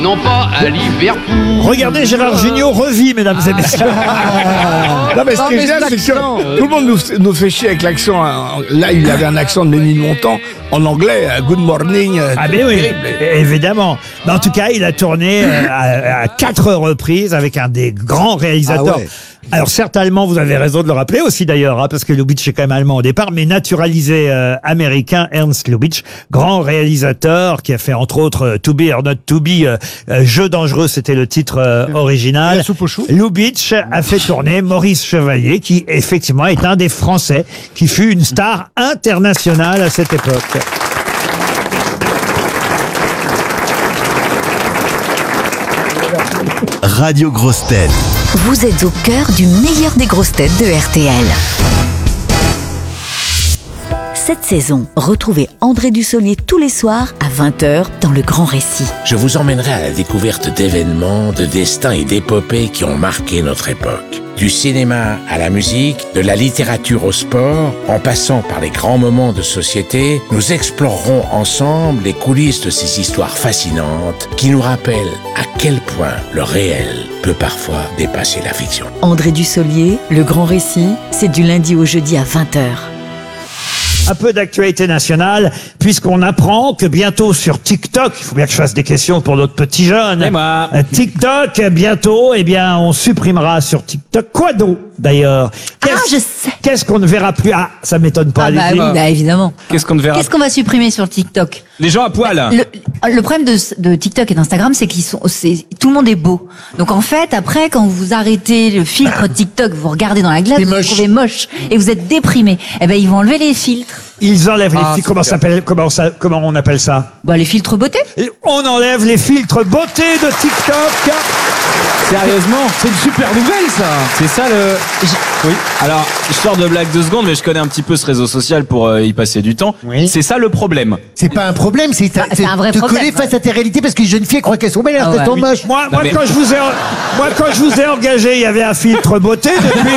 Non pas à Liverpool. Regardez, Gérard Jugnot revit, mesdames et messieurs. Non, mais ce qui est génial, c'est que tout le monde nous fait chier avec l'accent. Là, il avait un accent de Ménilmontant en anglais. Good morning. Ah ben oui, évidemment. Mais en tout cas, il a tourné à 4 reprises avec un des grands réalisateurs. Ah ouais. Alors certes allemand, vous avez raison de le rappeler aussi d'ailleurs, hein, parce que Lubitsch est quand même allemand au départ, mais naturalisé américain, Ernst Lubitsch, grand réalisateur qui a fait entre autres To Be or Not To Be, Jeu dangereux, c'était le titre original. La soupe aux choux. Lubitsch a fait tourner Maurice Chevalier, qui effectivement est un des Français qui fut une star internationale à cette époque. Radio Grosses Têtes. Vous êtes au cœur du meilleur des grosses têtes de RTL. Cette saison, retrouvez André Dussolier tous les soirs à 20h dans Le Grand Récit. Je vous emmènerai à la découverte d'événements, de destins et d'épopées qui ont marqué notre époque. Du cinéma à la musique, de la littérature au sport, en passant par les grands moments de société, nous explorerons ensemble les coulisses de ces histoires fascinantes qui nous rappellent à quel point le réel peut parfois dépasser la fiction. André Dussolier, Le Grand Récit, c'est du lundi au jeudi à 20h. Un peu d'actualité nationale, puisqu'on apprend que bientôt sur TikTok, il faut bien que je fasse des questions pour notre petit jeune. TikTok, bientôt, eh bien, on supprimera sur TikTok. Quoi donc, d'ailleurs? Je sais. Qu'est-ce qu'on ne verra plus? Ah, ça m'étonne pas. allez-y. Évidemment. Qu'est-ce qu'on ne verra? Qu'est-ce qu'on va supprimer sur TikTok? Les gens à poil. Le problème de TikTok et d'Instagram, c'est tout le monde est beau. Donc en fait, après, quand vous arrêtez le filtre TikTok, vous regardez dans la glace, vous vous trouvez moche et vous êtes déprimé. Eh ben, ils vont enlever les filtres. Ils enlèvent les filtres. Comment on appelle ça? Bah, les filtres beauté. Et on enlève les filtres beauté de TikTok. Sérieusement? C'est une super nouvelle, ça. C'est ça le... Oui. Alors, je sors de blague 2 secondes, mais je connais un petit peu ce réseau social pour y passer du temps. Oui. C'est ça le problème. C'est pas un problème, c'est un vrai te problème. coller face à tes réalités parce que les jeunes filles croient qu'elles sont belles alors qu'elles sont moches. Moi, mais- quand je vous ai engagé, il y avait un filtre beauté depuis.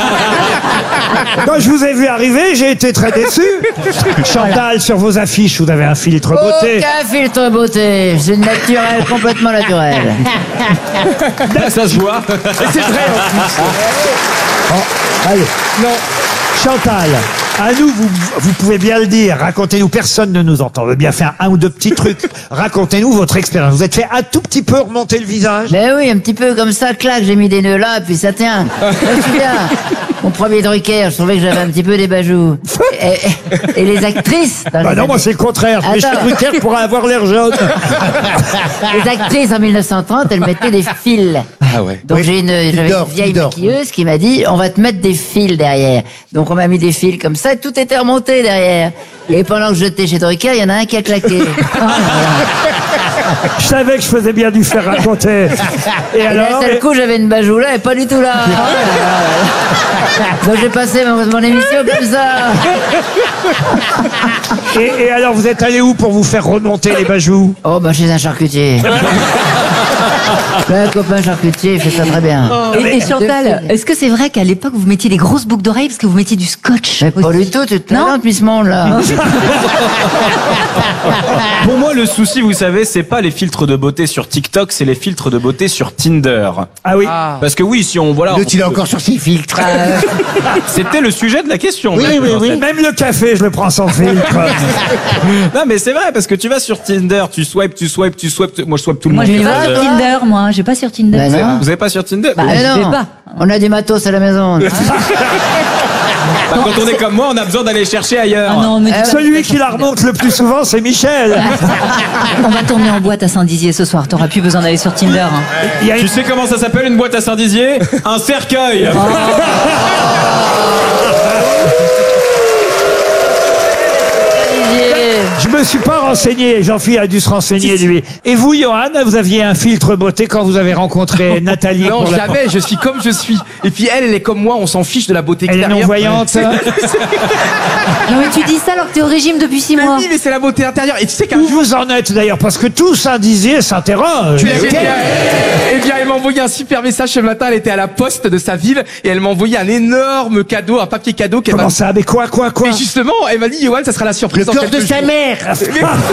Quand je vous ai vu arriver, j'ai été très déçu. Chantal, sur vos affiches, vous avez un filtre beauté. Aucun filtre beauté. C'est naturel, complètement naturel. Ça se voit. Et c'est vrai en plus. Allez. Non. Chantal, à nous, vous pouvez bien le dire. Racontez-nous, personne ne nous entend. On veut bien faire un ou deux petits trucs. Racontez-nous votre expérience. Vous êtes fait un tout petit peu remonter le visage? Ben oui, un petit peu comme ça, clac, j'ai mis des nœuds là, puis ça tient. C'est bien. Mon premier Drucker, je trouvais que j'avais un petit peu des bajoux. Et les actrices... Bah non, moi c'est le contraire. Mais Attends. Drucker pourrait avoir l'air jaune. Les actrices en 1930, elles mettaient des fils. Ah ouais. Donc j'avais une vieille Tudor. maquilleuse qui m'a dit on va te mettre des fils derrière. Donc on m'a mis des fils comme ça et tout était remonté derrière. Et pendant que j'étais chez Drucker, il y en a un qui a claqué. Je savais que je faisais bien du faire raconter. Et Et alors? d'un seul coup, j'avais une bajoue là et pas du tout là. Donc j'ai passé mon émission comme ça. Et alors, vous êtes allé où pour vous faire remonter les bajoux? Oh bah chez un charcutier. Le copain charcutier, il fait ça très bien. Et Chantal, est-ce que c'est vrai qu'à l'époque vous mettiez des grosses boucles d'oreilles parce que vous mettiez du scotch? Mais pas du tout, tu te Non. depuis ce monde-là. Pour moi, le souci, vous savez, c'est pas les filtres de beauté sur TikTok, c'est les filtres de beauté sur Tinder. Ah oui. Parce que oui, si on... Voilà, L'autre, il est encore sur ses filtres. C'était le sujet de la question. Oui, même, oui, en oui. fait. Même le café, je le prends sans filtre. Non, mais c'est vrai, parce que tu vas sur Tinder, tu swipes. Moi, je swipe tout le Moi monde. j'ai pas sur Tinder, moi, j'ai pas sur Tinder. Ben non. Vous avez pas sur Tinder? Mais je vais non. pas. On a du matos à la maison. Bah, quand on est comme moi, on a besoin d'aller chercher ailleurs. Ah non, mais Celui qui la remonte le plus souvent, c'est Michel. on va tourner en boîte à Saint-Dizier ce soir, t'auras plus besoin d'aller sur Tinder. Hein. Il y a Tu sais comment ça s'appelle une boîte à Saint-Dizier? Un cercueil. Je me suis pas renseigné, Jean-Philippe a dû se renseigner lui. Et vous, Johan, vous aviez un filtre beauté quand vous avez rencontré Nathalie? Non, pour la- jamais, je suis comme je suis. Et puis elle est comme moi, on s'en fiche de la beauté Elle est extérieure. non-voyante. Non mais tu dis ça alors que t'es au régime depuis 6 mois. Oui, mais c'est la beauté intérieure. Et tu sais qu'un Où jour... vous en êtes d'ailleurs? Parce que tout Saint-Dizier s'interroge. Eh bien, elle m'a envoyé un super message ce matin. Elle était à la poste de sa ville et elle m'a envoyé un énorme cadeau, un papier cadeau qu'elle Comment m'a... ça? Mais quoi? Et justement, elle m'a dit, Yoann, ça sera la surprise. Le dans cœur de quelques sa jours. mère.